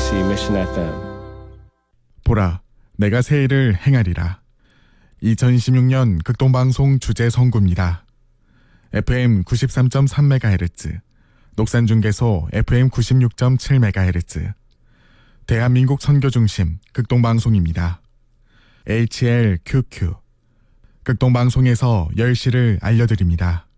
KBC Mission FM. 보라, 내가 새 일을 행하리라. 2016년 극동방송 주제 선구입니다. FM 93.3MHz, 녹산중개소 FM 96.7MHz, 대한민국 선교중심 극동방송입니다. HLQQ, 극동방송에서 10시를 알려드립니다.